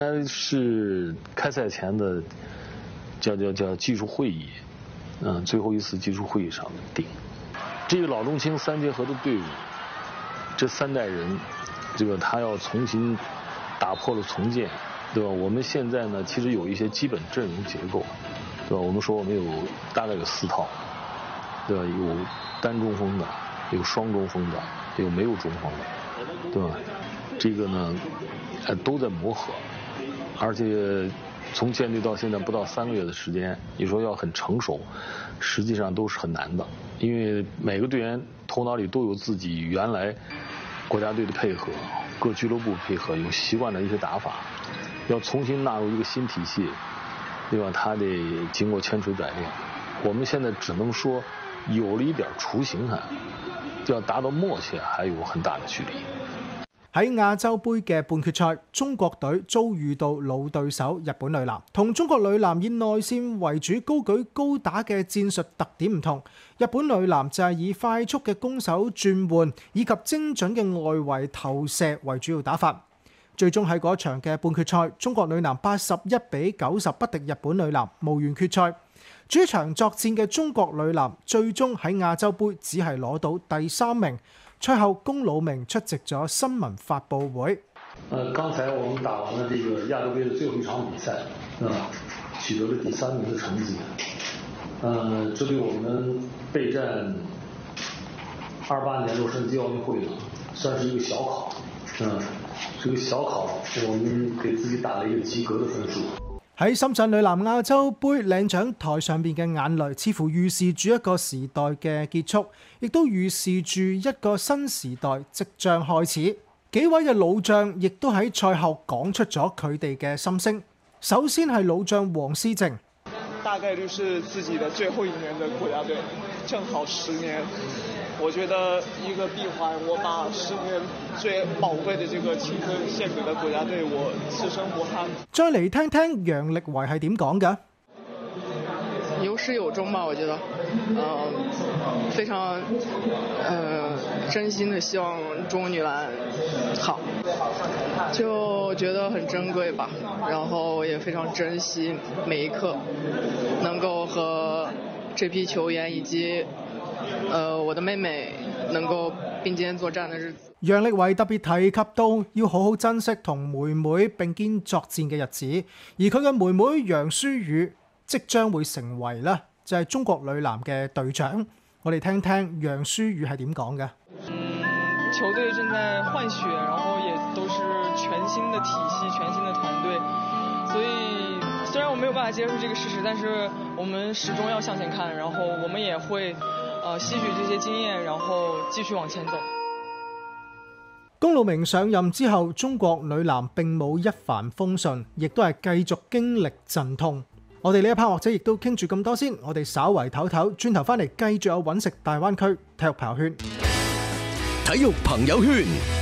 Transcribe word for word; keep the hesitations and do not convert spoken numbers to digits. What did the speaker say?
是开赛前的叫叫叫技术会议，嗯，最后一次技术会议上定。这个老中青三结合的队伍，这三代人，这个他要重新打破了重建，对吧？我们现在呢，其实有一些基本阵容结构，对吧？我们说我们有大概有四套，对吧？有单中锋的，有双中锋的，有没有中锋的，对吧？这个呢，呃，都在磨合。而且从建队到现在不到三个月的时间，你说要很成熟，实际上都是很难的，因为每个队员头脑里都有自己原来国家队的配合，各俱乐部配合，有习惯的一些打法，要重新纳入一个新体系，对吧？他得经過千锤百炼。我們現在只能說有了一點雛形還，要達到默契還有很大的距離。 喺亞洲杯嘅半決賽，中國隊遭遇到老對手日本女籃。同中國女籃以內線為主、高舉高打嘅戰術特點唔同，日本女籃就係以快速嘅攻守轉換以及精準嘅外圍投射為主要打法。最終喺嗰場嘅半決賽，中國女籃八十一比九十不敵日本女籃，無緣決賽。主場作戰嘅中國女籃最終喺亞洲杯只係攞到第三名。賽後，龔魯明出席咗新聞發佈會。 呃，剛才我們打完了這個亞洲杯的最後一場比賽，啊，取得了第三名的成績。呃，這對我們備戰二八年洛杉磯奧運會呢，算是一個小考。嗯，這個小考，我們給自己打了一個及格的分數。 喺深圳女籃亞洲杯領獎台上邊嘅眼淚，似乎預示住一個時代嘅結束，亦都預示住一個新時代即將開始。幾位嘅老將亦都喺賽後講出咗佢哋嘅心聲。首先係老將黃思靜， 大概率是自己的最後一年的國家隊，正好十年。我覺得一個閉環，我把十年最寶貴的這個青春獻給了國家隊，我此生無憾。 再嚟聽聽楊力維係點講嘅。 有始有終吧，我覺得，呃，非常，呃，真心的希望中國女籃好，就覺得很珍貴吧，然後也非常珍惜每一刻，能夠和這批球員以及。呃，我的妹妹能夠並肩作戰的日子。 楊力維特別提及到要好好珍惜同妹妹並肩作戰嘅日子，而佢嘅妹妹楊舒雨即將會成為咧就係中國女籃嘅隊長。我哋聽聽楊舒雨係點講嘅。 嗯，球隊正在換血，然後也都是全新的體系、全新的團隊，所以雖然我沒有辦法接受這個事實，但是我們始終要向前看，然後我們也會。呃，吸取這些經驗，然後繼續往前走。 龔魯明上任之後，中國女籃並冇一帆風順，亦都係繼續經歷陣痛。我哋呢一 part 或者亦都傾住咁多先，我哋稍為唞唞，轉頭翻嚟繼續有揾食大灣區體育朋友圈。 體育朋友圈。